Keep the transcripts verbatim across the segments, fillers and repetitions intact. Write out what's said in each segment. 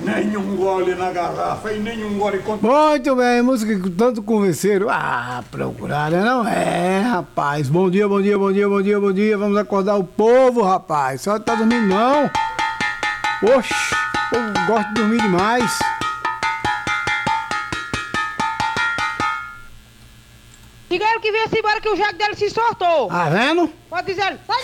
Nenhum gole na garrafa e nenhum gole contra... Muito bem, música que tanto convenceram. Ah, procurar, né? Não é, rapaz. Bom dia, bom dia, bom dia, bom dia, bom dia. Vamos acordar o povo, rapaz. Só tá dormindo, não. Oxe, o povo gosta de dormir demais. Diga ele que venha-se embora que o jegue dele se soltou. Tá vendo? Pode dizer. Sai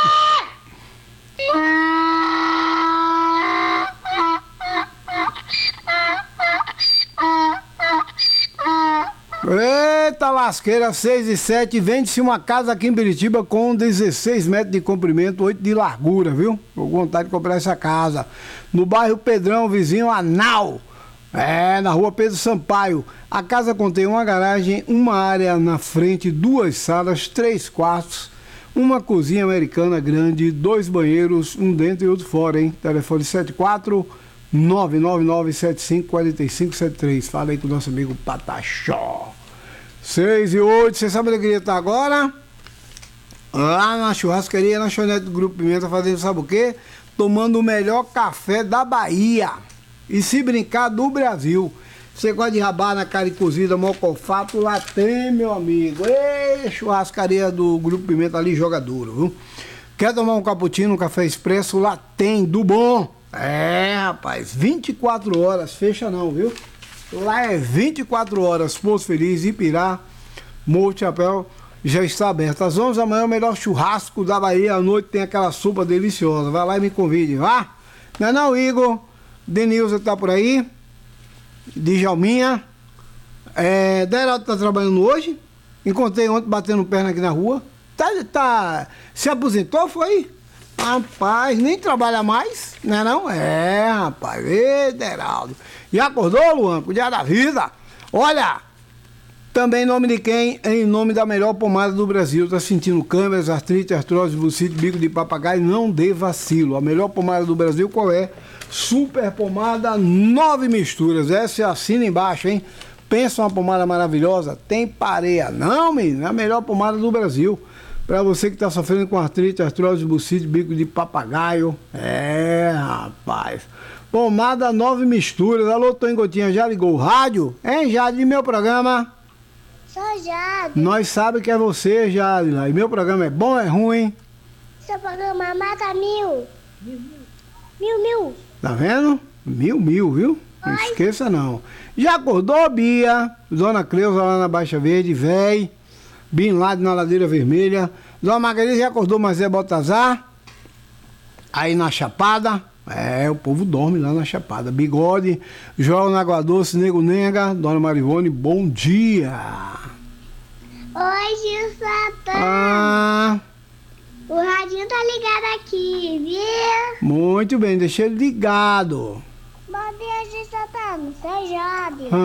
Eita lasqueira, seis e sete, vende-se uma casa aqui em Biritiba com dezesseis metros de comprimento, oito de largura, viu? Tô com vontade de comprar essa casa. No bairro Pedrão, vizinho a Nau. É, na rua Pedro Sampaio. A casa contém uma garagem, uma área na frente, duas salas, três quartos, uma cozinha americana grande, dois banheiros, um dentro e outro fora, hein? Telefone sete quatro nove nove nove sete cinco quatro cinco sete três. Fala aí com o nosso amigo Pataxó. seis e oito, você sabe onde eu queria estar agora? Lá na churrascaria, na lanchonete do Grupo Pimenta, fazendo sabe o quê? Tomando o melhor café da Bahia. E se brincar, do Brasil. Você gosta de rabada, carne cozida, mocofato, lá tem, meu amigo. Ei, churrascaria do Grupo Pimenta ali, joga duro, viu? Quer tomar um cappuccino, um café expresso? Lá tem, do bom. É, rapaz, vinte e quatro horas, fecha não, viu? Lá é vinte e quatro horas, Poço Feliz, Ipirá, Morro de Chapéu, já está aberto. Às onze da manhã, o melhor churrasco da Bahia, à noite tem aquela sopa deliciosa. Vai lá e me convide, vá? Não é não, Igor? Denilza tá por aí, Djalminha, é, Deraldo tá trabalhando hoje, encontrei ontem batendo perna aqui na rua, tá, tá, se aposentou, foi? Rapaz, nem trabalha mais, né não? É, rapaz, ê, Deraldo. Já acordou, Luan, pro dia da vida? Olha, também em nome de quem? Em nome da melhor pomada do Brasil. Tá sentindo câmeras, artrite, artrose, bucite, bico de papagaio? Não dê vacilo. A melhor pomada do Brasil qual é? Super pomada, nove misturas. Essa assina embaixo, hein? Pensa uma pomada maravilhosa? Tem pareia. Não, menino, é a melhor pomada do Brasil. Para você que está sofrendo com artrite, artrose, bucite, bico de papagaio. É, rapaz. Pomada, nove misturas. Alô, tô em Gotinha, já ligou o rádio? Hein, Jade, de meu programa? Sou Jade. Nós sabemos que é você, Jade. E meu programa é bom ou é ruim? Seu programa mata mil. Mil, mil. Tá vendo? Mil, mil, viu? Não Oi. esqueça não. Já acordou, Bia? Dona Cleusa lá na Baixa Verde, véi. Bin Laden na Ladeira Vermelha. Dona Margarida já acordou, mas é Baltazar. Aí na Chapada. É, o povo dorme lá na Chapada. Bigode, Joel na Água Doce, Nego Nega, Dona Marivone, bom dia. Oi, Gil Satã. Ah, O radinho tá ligado aqui, viu? muito bem, deixei ele ligado. Bom dia, Gil Satã. Sou Jade.